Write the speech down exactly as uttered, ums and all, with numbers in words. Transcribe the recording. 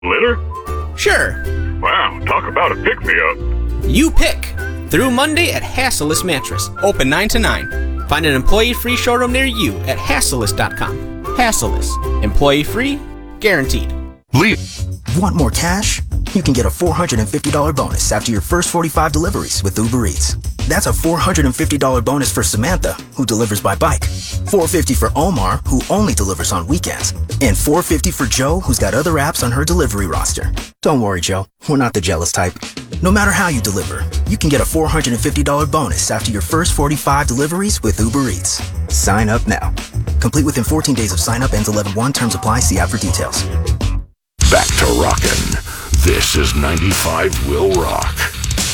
Litter? Sure. Wow, talk about a pick-me-up. You pick. Through Monday at Hasselus Mattress. Open nine to nine. Find an employee-free showroom near you at Hasselus dot com. Hasselus. Employee-free. Guaranteed. Leave. Want more cash? You can get a four hundred fifty dollars bonus after your first forty-five deliveries with Uber Eats. That's a four hundred fifty dollars bonus for Samantha, who delivers by bike. four hundred fifty dollars for Omar, who only delivers on weekends. And four hundred fifty dollars for Joe, who's got other apps on her delivery roster. Don't worry, Joe. We're not the jealous type. No matter how you deliver, you can get a four hundred fifty dollars bonus after your first forty-five deliveries with Uber Eats. Sign up now. Complete within fourteen days of sign up. Ends eleven one. Terms apply. See app for details. Back to rockin'. This is ninety-five Will Rock.